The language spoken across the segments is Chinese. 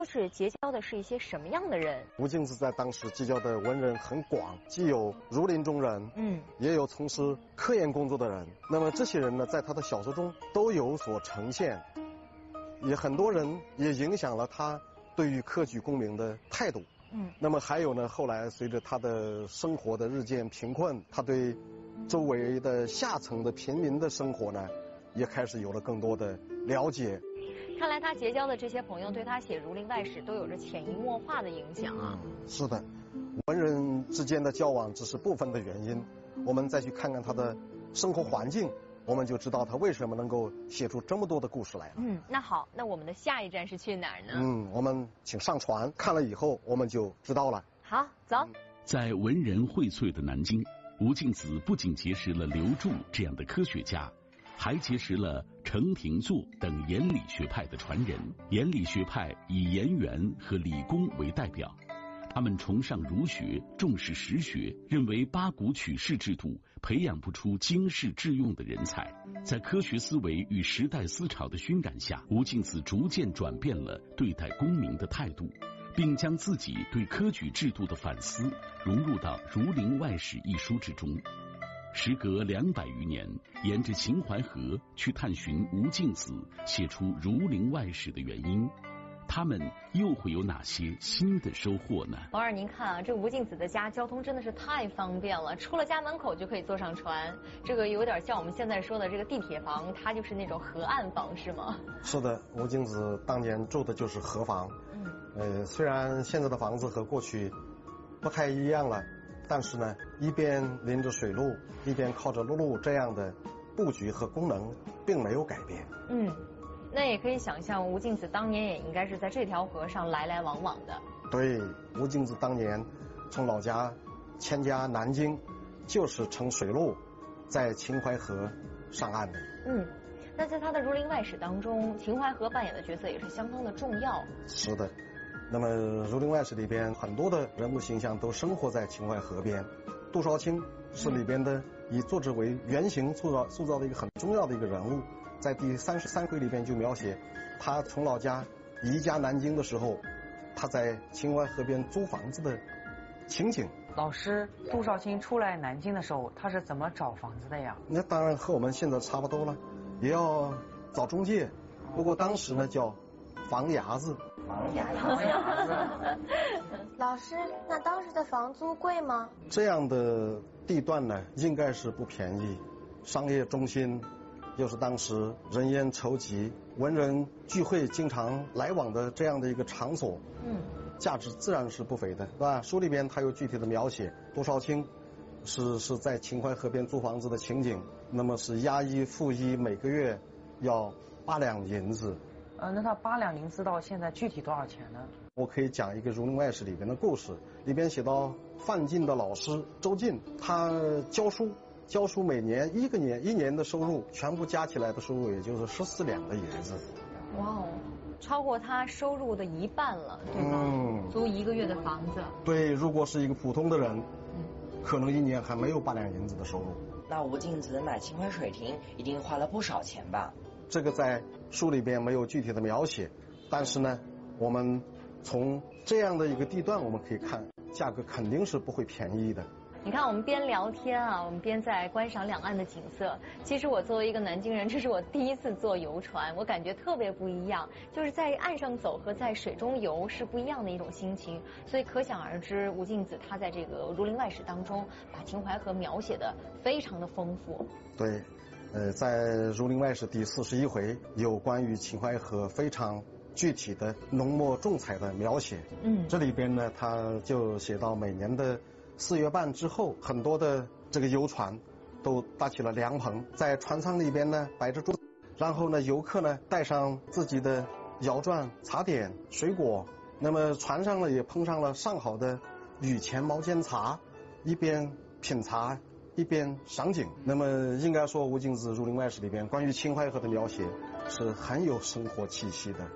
是结交的是一些什么样的人？ 吴敬梓在当时结交的文人很广，既有儒林中人，也有从事科研工作的人。那么这些人呢，在他的小说中都有所呈现，也很多人也影响了他对于科举功名的态度。那么还有呢，后来随着他的生活的日渐贫困，他对周围的下层的平民的生活呢，也开始有了更多的了解。 看来他结交的这些朋友对他写《儒林外史》都有着潜移默化的影响啊。 是的，文人之间的交往只是部分的原因，我们再去看看他的生活环境，我们就知道他为什么能够写出这么多的故事来了。 那好，那我们的下一站是去哪儿呢？我们请上船，看了以后我们就知道了。 好，走。 在文人荟萃的南京，吴敬梓不仅结识了刘注这样的科学家，还结识了程廷作等颜理学派的传人。颜理学派以颜渊和李公为代表，他们崇尚儒学，重视实学，认为八股取士制度培养不出经世致用的人才。在科学思维与时代思潮的熏染下，吴敬梓逐渐转变了对待功名的态度，并将自己对科举制度的反思融入到《儒林外史》一书之中。时隔200余年，沿着秦淮河去探寻吴敬梓写出《儒林外史》的原因，他们又会有哪些新的收获呢？ 王二，您看啊，这吴敬梓的家交通真的是太方便了，出了家门口就可以坐上船，这个有点像我们现在说的这个地铁房，它就是那种河岸房，是吗？ 是的，吴敬梓当年住的就是河房。虽然现在的房子和过去不太一样了，但是呢，一边临着水路，一边靠着陆路，这样的布局和功能并没有改变。 那也可以想象，吴敬梓当年也应该是在这条河上来来往往的。 对，吴敬梓当年从老家迁家南京，就是乘水路在秦淮河上岸的。 那在他的《儒林外史》当中，秦淮河扮演的角色也是相当的重要。 是的，那么《儒林外史》里边很多的人物形象都生活在秦淮河边。杜少卿是里边的以作者为原型塑造的一个很重要的一个人物，在第33回里边就描写他从老家移家南京的时候，他在秦淮河边租房子的情景。 老师，杜少卿出来南京的时候，他是怎么找房子的呀？ 那当然和我们现在差不多了，也要找中介，不过当时呢叫房伢子。 房伢子。 老师，那当时的房租贵吗？ 这样的地段呢，应该是不便宜，商业中心，又是当时人烟稠集、文人聚会经常来往的这样的一个场所，价值自然是不菲的，是吧？书里边他有具体的描写，杜少卿是在秦淮河边租房子的情景，那么是押一付一，每个月要8两银子。 那他8两银子到现在具体多少钱呢？ 我可以讲一个《儒林外史》里边的故事，里边写到范进的老师周进，他教书每年一年的收入全部加起来的收入也就是14两的银子。 哇哦，超过他收入的一半了，对吧？租1个月的房子。对， 如果是一个普通的人，可能1年还没有8两银子的收入。 那吴敬梓买秦淮水亭一定花了不少钱吧？ 这个在书里边没有具体的描写，但是呢，我们从这样的一个地段我们可以看，价格肯定是不会便宜的。 你看我们边聊天啊，我们边在观赏两岸的景色。其实我作为一个南京人，这是我第一次坐游船，我感觉特别不一样，就是在岸上走和在水中游是不一样的一种心情。所以可想而知，吴敬梓他在这个《儒林外史》当中把秦淮河描写的非常的丰富。 对，在《儒林外史》第41回有关于秦淮河非常具体的浓墨重彩的描写。这里边呢，他就写到每年的4月半之后，很多的这个游船都搭起了凉棚，在船舱里边呢摆着桌子，然后呢游客呢带上自己的舀转、茶点、水果，那么船上呢也碰上了上好的雨前毛尖茶，一边品茶一边赏景。那么应该说吴敬梓《儒林外史》里边关于秦淮河的描写是很有生活气息的。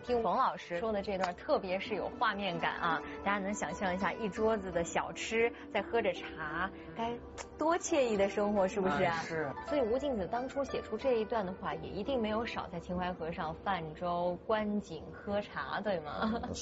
听冯老师说的这段，特别是有画面感啊！大家能想象一下，一桌子的小吃，在喝着茶，该多惬意的生活，是不是啊？ 是。 所以吴敬梓当初写出这一段的话，也一定没有少在秦淮河上泛舟、观景、喝茶，对吗？